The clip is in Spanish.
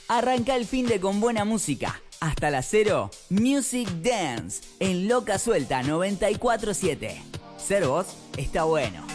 Arranca el fin de con buena música. Hasta las 0, Music Dance en Loca Suelta 94.7. Ser vos está bueno.